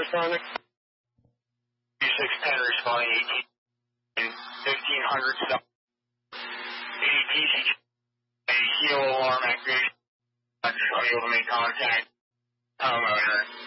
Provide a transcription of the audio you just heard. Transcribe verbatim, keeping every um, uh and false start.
Supersonic? six ten responding eighteen fifteen hundred stop. A T C a C O alarm activation. I'm able to make contact. Homeowner.